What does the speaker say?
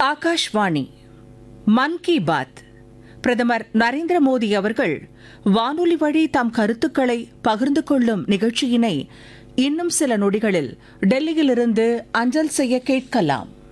ஆகாஷ்வாணி மன் கி பாத். பிரதமர் நரேந்திர மோடி அவர்கள் வானொலி வழி தம் கருத்துக்களை பகிர்ந்து கொள்ளும் நிகழ்ச்சியினை இன்னும் சில நொடிகளில் டெல்லியிலிருந்து அஞ்சல் செய்ய கேட்கலாம்.